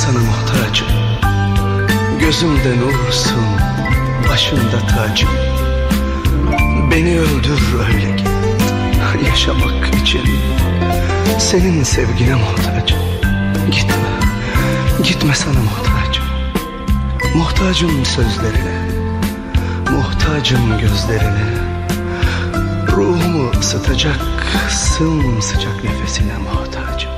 sana muhtacım. Gözümde nursun, başımda tacım. Beni öldür öyle git, yaşamak için senin sevgine muhtacım. Gitme, gitme sana muhtacım. Muhtacım sözlerine, muhtacım gözlerine. Ruhumu ısıtacak sımsıcak nefesine muhtacım.